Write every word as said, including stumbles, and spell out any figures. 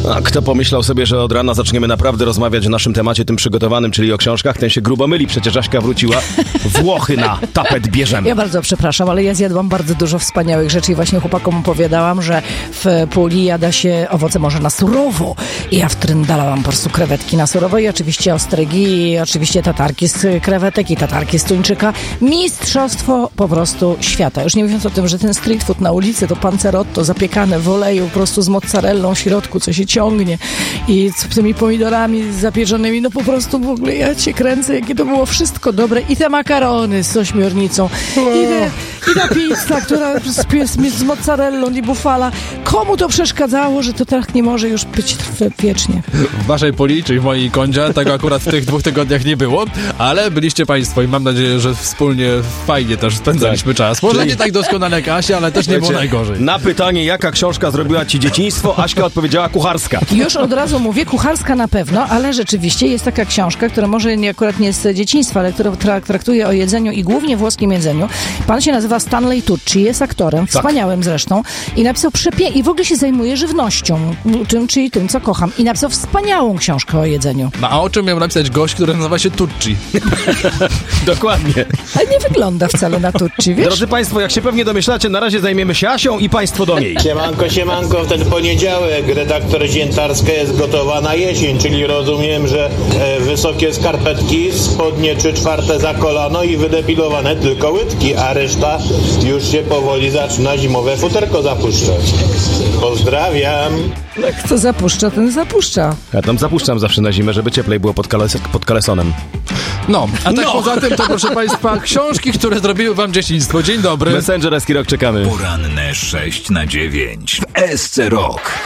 A kto pomyślał sobie, że od rana zaczniemy naprawdę rozmawiać o naszym temacie, tym przygotowanym, czyli o książkach, ten się grubo myli. Przecież Aśka wróciła. Włochy na tapet bierzemy. Ja bardzo przepraszam, ale ja zjadłam bardzo dużo wspaniałych rzeczy i właśnie chłopakom opowiadałam, że w Puli jada się owoce morza na surowo. I ja wtryndalałam po prostu krewetki na surowo i oczywiście ostrygi, i oczywiście tatarki z krewetek i tatarki z tuńczyka. Mistrzostwo po prostu świata. Już nie mówiąc o tym, że ten street food na ulicy to panzerotto zapiekane w oleju, po prostu z mozzarellą w środku, co się ciągnie i z tymi pomidorami zapieczonymi, no po prostu w ogóle ja cię kręcę, jakie to było wszystko dobre. I te makarony z ośmiornicą, i, te, i ta pizza, która z, z, z mozzarellą i bufala. Komu to przeszkadzało, że to tak nie może już być wiecznie? W waszej Puli, czyli w mojej Kondzie, tego akurat w tych dwóch tygodniach nie było, ale byliście państwo i mam nadzieję, że wspólnie fajnie też spędzaliśmy tak. czas. Może Czyli... nie tak doskonale jak Asia, ale też nie było najgorzej. Na pytanie, jaka książka zrobiła ci dzieciństwo, Aśka odpowiedziała kucharska. Już od razu mówię, kucharska na pewno, ale rzeczywiście jest taka książka, która może nie, akurat nie z dzieciństwa, ale która tra- traktuje o jedzeniu i głównie włoskim jedzeniu. Pan się nazywa Stanley Tucci, jest aktorem, tak. wspaniałym zresztą i napisał przepie... i w ogóle się zajmuje żywnością, tym, czyli tym, co kocham. I napisał wspaniałą książkę o jedzeniu. No a o czym miał napisać gość, który nazywa się Tucci? Dokładnie. Ale nie wygląda wcale na Tucci, wiesz? Drodzy Państwo, jak się pewnie domyślacie, na razie zajmiemy się Asią i Państwo do niej. Siemanko, siemanko, w ten poniedziałek redaktor Ziętarska jest gotowa na jesień, czyli rozumiem, że e, wysokie skarpetki, spodnie trzy czwarte za kolano i wydepilowane tylko łydki, a reszta już się powoli zaczyna zimowe futerko zapuszczać. Pozdrawiam. No, kto zapuszcza, ten zapuszcza. Ja tam zapuszczam zawsze na zimę, żeby cieplej było pod, kales- pod kalesonem. No, a tak No. poza tym to proszę Państwa, książki, które zrobiły Wam dzieciństwo. Dzień dobry. Messenger, Eski Rock, czekamy. Poranne sześć na dziewięć w S C Rock.